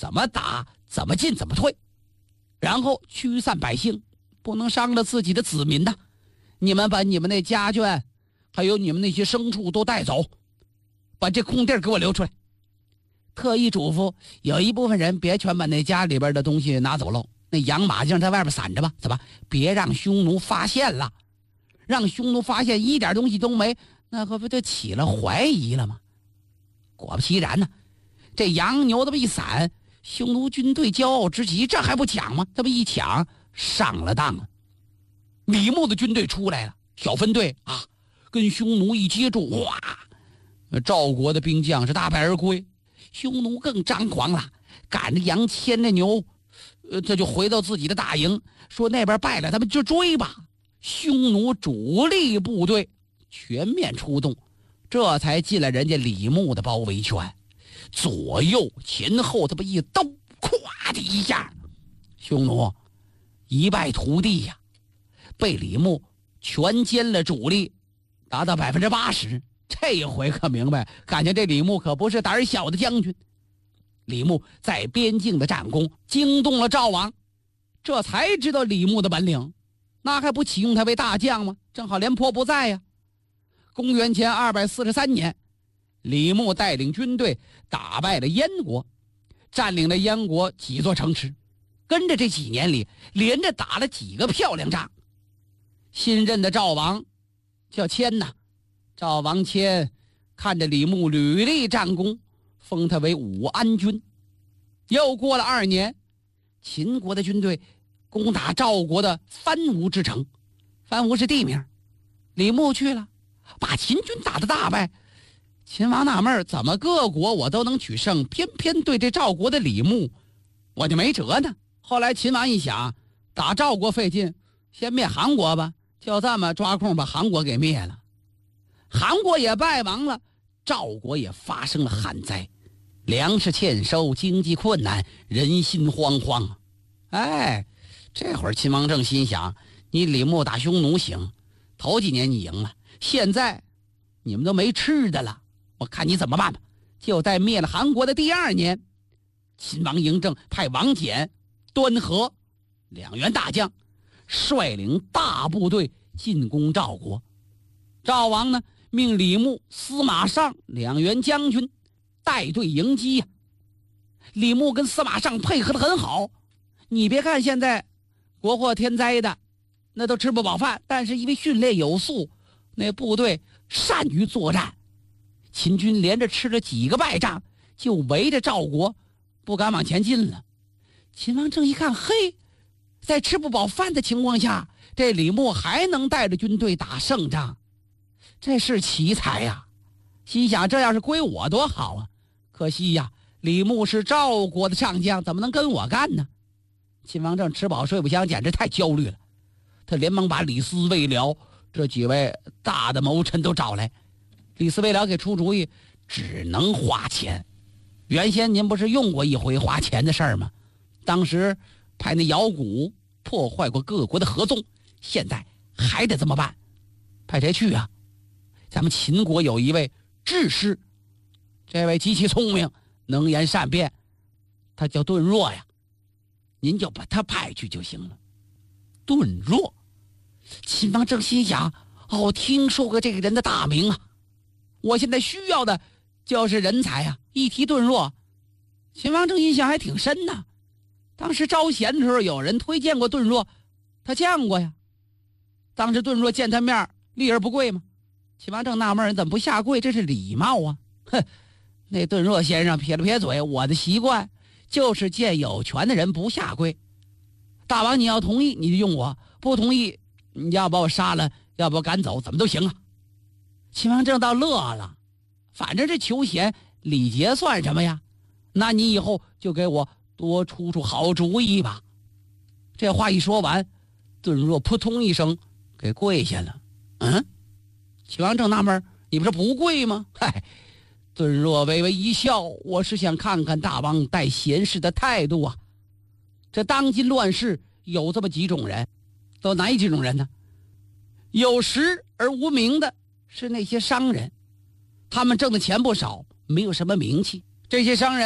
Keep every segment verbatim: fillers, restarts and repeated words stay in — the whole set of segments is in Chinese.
怎么打怎么进怎么退，然后驱散百姓，不能伤了自己的子民呐。你们把你们那家眷还有你们那些牲畜都带走，把这空地给我留出来。特意嘱咐有一部分人别全把那家里边的东西拿走喽，那羊马就让在外边散着吧，怎么别让匈奴发现了，让匈奴发现一点东西都没，那可不就起了怀疑了吗？果不其然呢，这羊牛这么一散，匈奴军队骄傲之极，这还不抢吗？这么一抢上了当了。李牧的军队出来了，小分队啊，跟匈奴一接触，哇，赵国的兵将是大败而归。匈奴更张狂了，赶着羊牵着牛，呃，这就回到自己的大营，说那边败了，咱们就追吧。匈奴主力部队全面出动，这才进了人家李牧的包围圈，左右前后这么一兜，咵的一下，匈奴一败涂地呀、啊，被李牧全歼了主力，达到百分之八十。这一回可明白，感觉这李牧可不是胆小的将军。李牧在边境的战功惊动了赵王，这才知道李牧的本领，那还不启用他为大将吗？正好廉颇不在呀。公元前二百四十三年，李牧带领军队打败了燕国，占领了燕国几座城池，跟着这几年里连着打了几个漂亮仗。新任的赵王叫谦呐，赵王谦看着李牧屡立战功，封他为武安君。又过了二年，秦国的军队攻打赵国的番吴之城，番吴是地名，李牧去了，把秦军打得大败。秦王纳闷，怎么各国我都能取胜，偏偏对这赵国的李牧我就没辙呢？后来秦王一想，打赵国费劲，先灭韩国吧，就这么抓空把韩国给灭了。韩国也败亡了，赵国也发生了旱灾，粮食欠收，经济困难，人心惶惶。哎，这会儿秦王政心想，你李牧打匈奴行，头几年你赢了，现在你们都没吃的了，我看你怎么办吧。就在灭了韩国的第二年，秦王嬴政派王翦、端和两员大将率领大部队进攻赵国。赵王呢，命李牧、司马尚两员将军带队迎击呀、啊。李牧跟司马尚配合得很好，你别看现在国祸天灾的，那都吃不饱饭，但是因为训练有素，那部队善于作战。秦军连着吃了几个败仗，就围着赵国不敢往前进了。秦王政一看，嘿，在吃不饱饭的情况下，这李牧还能带着军队打胜仗，这是奇才呀！心想，这要是归我多好啊！可惜呀，李牧是赵国的上将，怎么能跟我干呢？秦王政吃饱睡不香，简直太焦虑了。他连忙把李斯、魏辽这几位大的谋臣都找来。李斯、魏辽给出主意，只能花钱。原先您不是用过一回花钱的事儿吗？当时派那姚贾破坏过各国的合纵，现在还得这么办。派谁去啊？咱们秦国有一位智士，这位极其聪明，能言善辩，他叫顿若呀，您就把他派去就行了。顿若，秦王正心想，哦，听说过这个人的大名啊，我现在需要的就是人才啊。一提顿若，秦王正印象还挺深呢。当时招贤的时候，有人推荐过顿若，他见过呀。当时顿若见他面，立而不跪吗？秦王正纳闷，怎么不下跪？这是礼貌啊！哼，那顿若先生撇了撇嘴，我的习惯就是见有权的人不下跪。大王你要同意你就用我，不同意你要把我杀了，要把我赶走，怎么都行啊。秦王正倒乐了，反正这求贤礼节算什么呀？那你以后就给我多出出好主意吧。这话一说完，顿若扑通一声给跪下了。嗯，秦王正纳闷，你不是不跪吗？嗨，顿若微微一笑，我是想看看大王待贤士的态度啊。这当今乱世有这么几种人，都哪几种人呢？有实而无名的是那些商人，他们挣的钱不少，没有什么名气。这些商人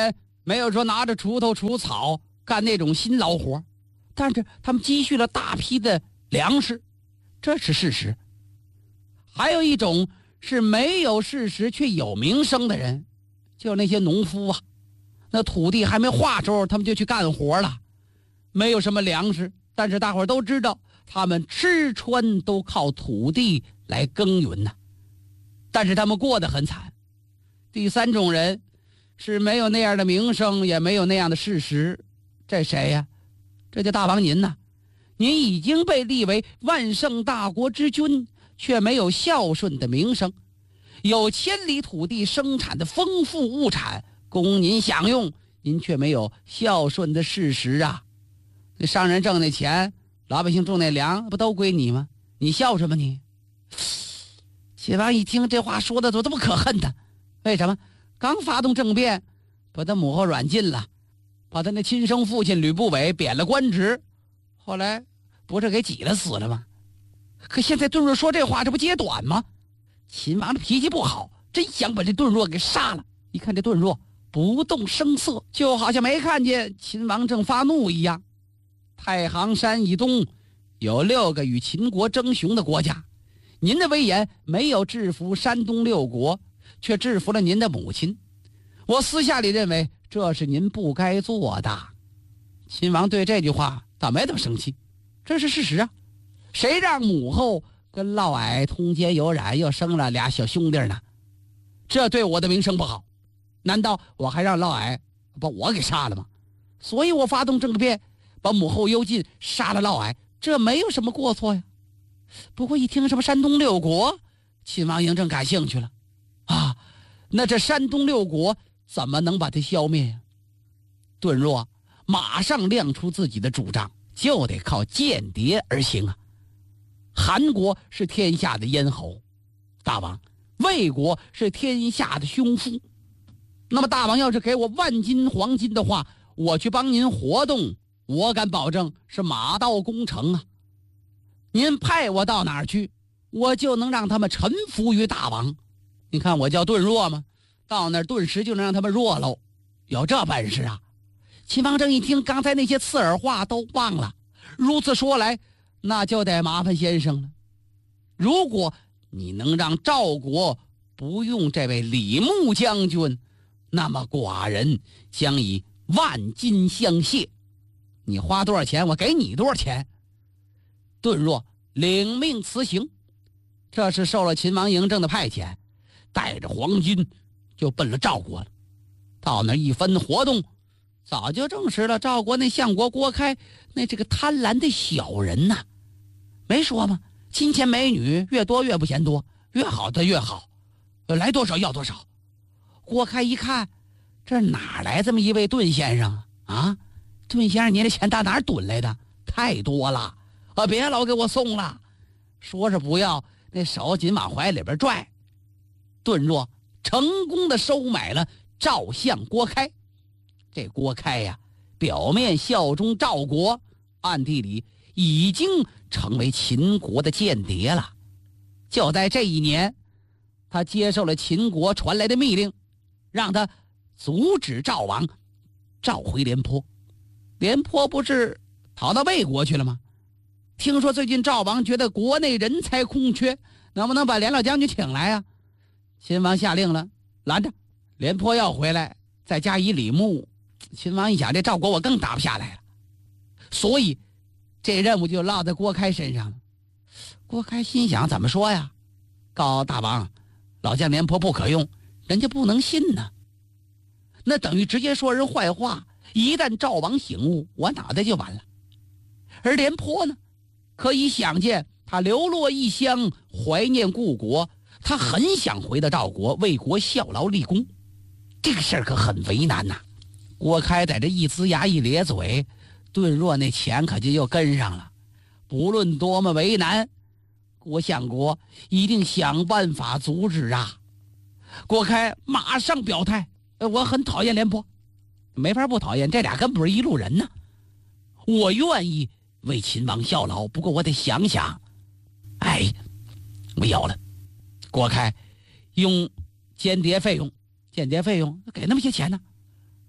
没有说拿着锄头除草干那种辛劳活，但是他们积蓄了大批的粮食，这是事实。还有一种是没有事实却有名声的人，就是那些农夫啊，那土地还没化时候他们就去干活了，没有什么粮食，但是大伙儿都知道他们吃穿都靠土地来耕耘呐、啊，但是他们过得很惨。第三种人是没有那样的名声，也没有那样的事实，这谁呀？这就大王您呐，您已经被立为万圣大国之君，却没有孝顺的名声，有千里土地生产的丰富物产供您享用，您却没有孝顺的事实啊！那商人挣那钱，老百姓种那粮，不都归你吗？你孝什么你？秦王一听这话说的多么可恨的，为什么？刚发动政变，把他母后软禁了，把他那亲生父亲吕不韦贬了官职，后来不是给挤了死了吗？可现在顿若说这话，这不揭短吗？秦王的脾气不好，真想把这顿若给杀了。一看这顿若不动声色，就好像没看见秦王正发怒一样。太行山以东有六个与秦国争雄的国家，您的威严没有制服山东六国，却制服了您的母亲。我私下里认为这是您不该做的。秦王对这句话倒没怎么生气，这是事实啊。谁让母后跟嫪毐通奸有染，又生了俩小兄弟呢？这对我的名声不好，难道我还让嫪毐把我给杀了吗？所以我发动政变，把母后幽禁，杀了嫪毐，这没有什么过错呀。不过一听什么山东六国，秦王嬴政感兴趣了啊，那这山东六国怎么能把它消灭呀？顿若马上亮出自己的主张，就得靠间谍而行啊。韩国是天下的咽喉，大王，魏国是天下的胸腹。那么大王要是给我万金黄金的话，我去帮您活动，我敢保证是马到功成啊。您派我到哪儿去，我就能让他们臣服于大王。你看我叫顿若吗？到那儿顿时就能让他们弱喽，有这本事啊！秦王政一听刚才那些刺耳话都忘了，如此说来，那就得麻烦先生了。如果你能让赵国不用这位李牧将军，那么寡人将以万金相谢。你花多少钱，我给你多少钱。顿若领命辞行，这是受了秦王嬴政的派遣，带着黄金就奔了赵国了。到那一分活动，早就证实了赵国那相国郭开那这个贪婪的小人呐、啊，没说吗？金钱美女越多越不嫌多，越好的越好，来多少要多少。郭开一看，这哪来这么一位顿先生啊？顿先生，你的钱打哪儿蹲来的？太多了啊！别老给我送了。说是不要，那手紧往怀里边拽。顿若成功的收买了赵相郭开。这郭开呀，表面效忠赵国，暗地里已经成为秦国的间谍了。就在这一年，他接受了秦国传来的密令，让他阻止赵王召回廉颇。廉颇不是逃到魏国去了吗？听说最近赵王觉得国内人才空缺，能不能把廉老将军请来啊？秦王下令了，拦着，廉颇要回来，再加以李牧。秦王一想，这赵国我更打不下来了，所以这任务就落在郭开身上了。郭开心想，怎么说呀？告大王，老将廉颇不可用，人家不能信呢。那等于直接说人坏话，一旦赵王醒悟，我脑袋就完了。而廉颇呢，可以想见他流落异乡，怀念故国，他很想回到赵国为国效劳立功。这个事儿可很为难呐、啊。郭开在这一呲牙一咧嘴，顿若那钱可就又跟上了。不论多么为难，郭相国一定想办法阻止啊。郭开马上表态，我很讨厌廉颇。没法不讨厌，这俩根本不是一路人呢。我愿意为秦王效劳，不过我得想想。哎，我有了。郭开用间谍费用，间谍费用给那么些钱呢？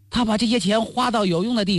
他把这些钱花到有用的地方。